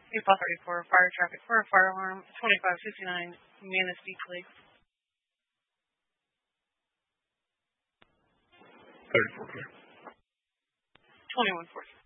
April 34, fire traffic for a fire alarm, 2559 Manistee Lakes. 34 clear. 21 4.